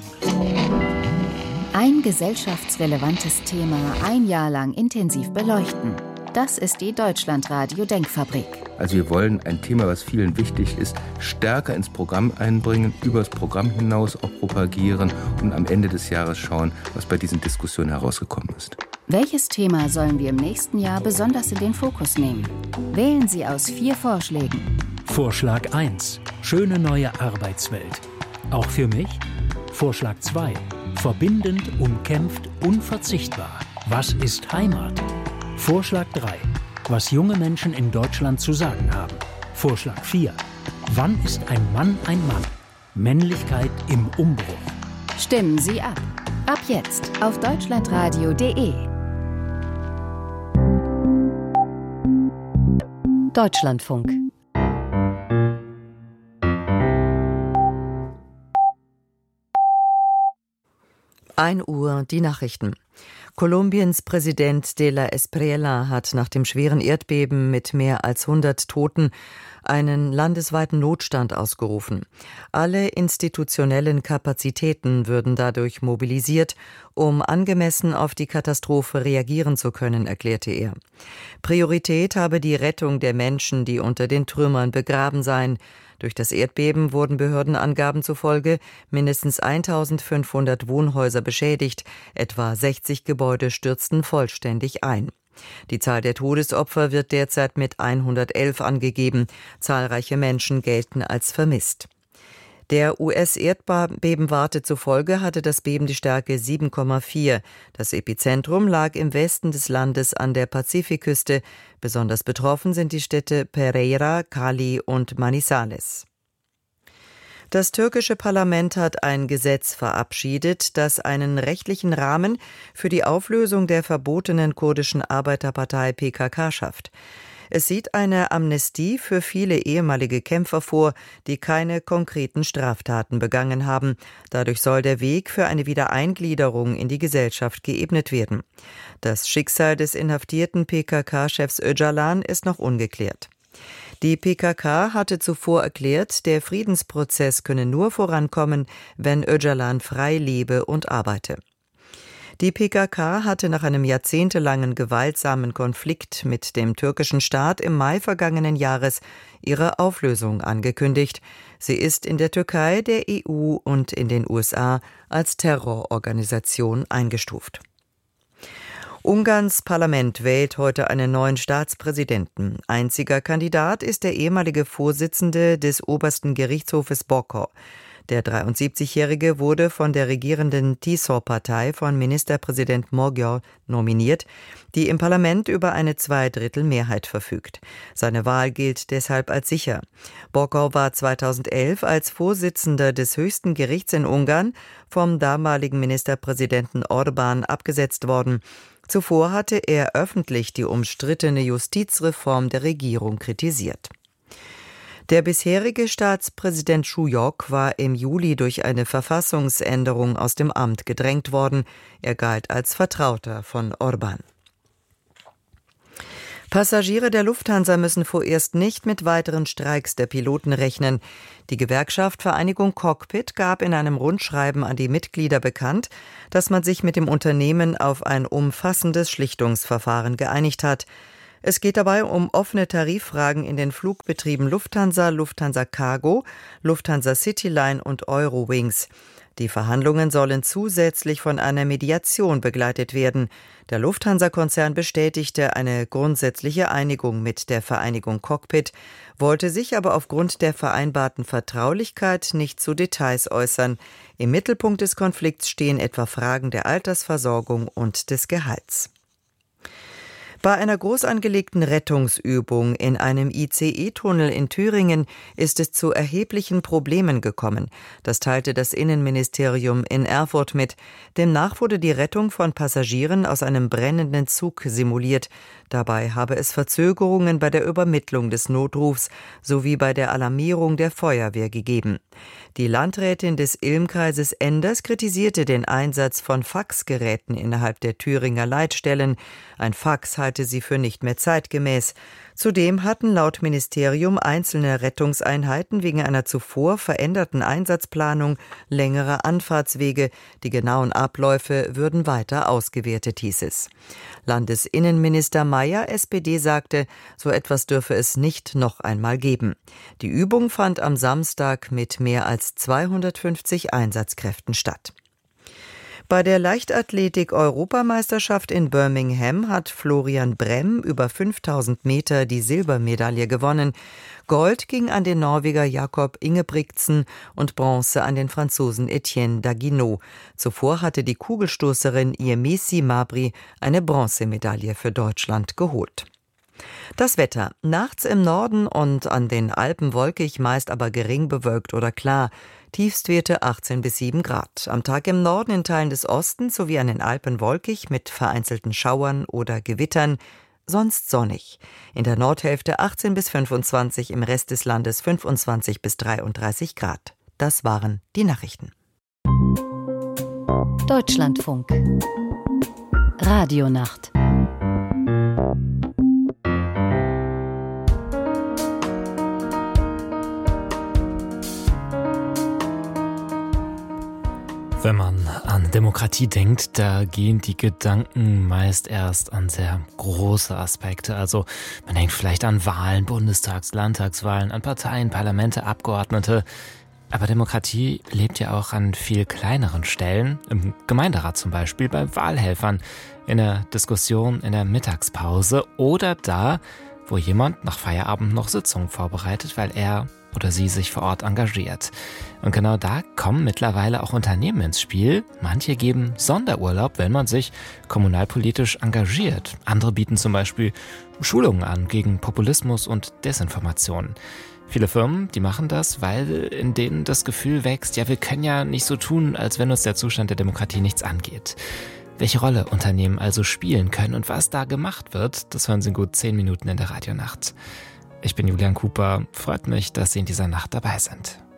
Ein gesellschaftsrelevantes Thema ein Jahr lang intensiv beleuchten. Das ist die Deutschlandradio-Denkfabrik. Also wir wollen ein Thema, was vielen wichtig ist, stärker ins Programm einbringen, über das Programm hinaus auch propagieren und am Ende des Jahres schauen, was bei diesen Diskussionen herausgekommen ist. Welches Thema sollen wir im nächsten Jahr besonders in den Fokus nehmen? Wählen Sie aus 4 Vorschlägen. Vorschlag 1. Schöne neue Arbeitswelt. Auch für mich? Vorschlag 2. Verbindend, umkämpft, unverzichtbar. Was ist Heimat? Vorschlag 3. Was junge Menschen in Deutschland zu sagen haben. Vorschlag 4. Wann ist ein Mann ein Mann? Männlichkeit im Umbruch. Stimmen Sie ab. Ab jetzt auf deutschlandradio.de. Deutschlandfunk. Uhr die Nachrichten. Kolumbiens Präsident de la Espriella hat nach dem schweren Erdbeben mit mehr als 100 Toten einen landesweiten Notstand ausgerufen. Alle institutionellen Kapazitäten würden dadurch mobilisiert, um angemessen auf die Katastrophe reagieren zu können, erklärte er. Priorität habe die Rettung der Menschen, die unter den Trümmern begraben seien. Durch das Erdbeben wurden Behördenangaben zufolge mindestens 1500 Wohnhäuser beschädigt, etwa 60 Gebäude stürzten vollständig ein. Die Zahl der Todesopfer wird derzeit mit 111 angegeben. Zahlreiche Menschen gelten als vermisst. Der US-Erdbebenwarte zufolge hatte das Beben die Stärke 7,4. Das Epizentrum lag im Westen des Landes an der Pazifikküste. Besonders betroffen sind die Städte Pereira, Cali und Manizales. Das türkische Parlament hat ein Gesetz verabschiedet, das einen rechtlichen Rahmen für die Auflösung der verbotenen kurdischen Arbeiterpartei PKK schafft. Es sieht eine Amnestie für viele ehemalige Kämpfer vor, die keine konkreten Straftaten begangen haben. Dadurch soll der Weg für eine Wiedereingliederung in die Gesellschaft geebnet werden. Das Schicksal des inhaftierten PKK-Chefs Öcalan ist noch ungeklärt. Die PKK hatte zuvor erklärt, der Friedensprozess könne nur vorankommen, wenn Öcalan frei lebe und arbeite. Die PKK hatte nach einem jahrzehntelangen gewaltsamen Konflikt mit dem türkischen Staat im Mai vergangenen Jahres ihre Auflösung angekündigt. Sie ist in der Türkei, der EU und in den USA als Terrororganisation eingestuft. Ungarns Parlament wählt heute einen neuen Staatspräsidenten. Einziger Kandidat ist der ehemalige Vorsitzende des obersten Gerichtshofes Bokor. Der 73-Jährige wurde von der regierenden TİSO-Partei von Ministerpräsident Magyar nominiert, die im Parlament über eine Zweidrittelmehrheit verfügt. Seine Wahl gilt deshalb als sicher. Bokor war 2011 als Vorsitzender des höchsten Gerichts in Ungarn vom damaligen Ministerpräsidenten Orbán abgesetzt worden. Zuvor hatte er öffentlich die umstrittene Justizreform der Regierung kritisiert. Der bisherige Staatspräsident Šujok war im Juli durch eine Verfassungsänderung aus dem Amt gedrängt worden. Er galt als Vertrauter von Orbán. Passagiere der Lufthansa müssen vorerst nicht mit weiteren Streiks der Piloten rechnen. Die Gewerkschaft Vereinigung Cockpit gab in einem Rundschreiben an die Mitglieder bekannt, dass man sich mit dem Unternehmen auf ein umfassendes Schlichtungsverfahren geeinigt hat. Es geht dabei um offene Tariffragen in den Flugbetrieben Lufthansa, Lufthansa Cargo, Lufthansa Cityline und Eurowings. Die Verhandlungen sollen zusätzlich von einer Mediation begleitet werden. Der Lufthansa-Konzern bestätigte eine grundsätzliche Einigung mit der Vereinigung Cockpit, wollte sich aber aufgrund der vereinbarten Vertraulichkeit nicht zu Details äußern. Im Mittelpunkt des Konflikts stehen etwa Fragen der Altersversorgung und des Gehalts. Bei einer groß angelegten Rettungsübung in einem ICE-Tunnel in Thüringen ist es zu erheblichen Problemen gekommen. Das teilte das Innenministerium in Erfurt mit. Demnach wurde die Rettung von Passagieren aus einem brennenden Zug simuliert. Dabei habe es Verzögerungen bei der Übermittlung des Notrufs sowie bei der Alarmierung der Feuerwehr gegeben. Die Landrätin des Ilm-Kreises Enders kritisierte den Einsatz von Faxgeräten innerhalb der Thüringer Leitstellen. Ein Fax halte halte sie für nicht mehr zeitgemäß. Zudem hatten laut Ministerium einzelne Rettungseinheiten wegen einer zuvor veränderten Einsatzplanung längere Anfahrtswege. Die genauen Abläufe würden weiter ausgewertet, hieß es. Landesinnenminister Mayer, SPD, sagte, so etwas dürfe es nicht noch einmal geben. Die Übung fand am Samstag mit mehr als 250 Einsatzkräften statt. Bei der Leichtathletik-Europameisterschaft in Birmingham hat Florian Brem über 5000 Meter die Silbermedaille gewonnen. Gold ging an den Norweger Jakob Ingebrigtsen und Bronze an den Franzosen Etienne Daguineau. Zuvor hatte die Kugelstoßerin Yemisi Mabry eine Bronzemedaille für Deutschland geholt. Das Wetter. Nachts im Norden und an den Alpen wolkig, meist aber gering bewölkt oder klar. Tiefstwerte 18 bis 7 Grad. Am Tag im Norden in Teilen des Ostens sowie an den Alpen wolkig mit vereinzelten Schauern oder Gewittern. Sonst sonnig. In der Nordhälfte 18 bis 25, im Rest des Landes 25 bis 33 Grad. Das waren die Nachrichten. Deutschlandfunk. Radionacht. Wenn man an Demokratie denkt, da gehen die Gedanken meist erst an sehr große Aspekte. Also man denkt vielleicht an Wahlen, Bundestags-, Landtagswahlen, an Parteien, Parlamente, Abgeordnete. Aber Demokratie lebt ja auch an viel kleineren Stellen, im Gemeinderat zum Beispiel, bei Wahlhelfern, in der Diskussion in der Mittagspause oder da, wo jemand nach Feierabend noch Sitzungen vorbereitet, weil er oder sie sich vor Ort engagiert. Und genau da kommen mittlerweile auch Unternehmen ins Spiel. Manche geben Sonderurlaub, wenn man sich kommunalpolitisch engagiert. Andere bieten zum Beispiel Schulungen an gegen Populismus und Desinformation. Viele Firmen, die machen das, weil in denen das Gefühl wächst, ja, wir können ja nicht so tun, als wenn uns der Zustand der Demokratie nichts angeht. Welche Rolle Unternehmen also spielen können und was da gemacht wird, das hören Sie in gut 10 Minuten in der Radionacht. Ich bin Julian Cooper, freut mich, dass Sie in dieser Nacht dabei sind.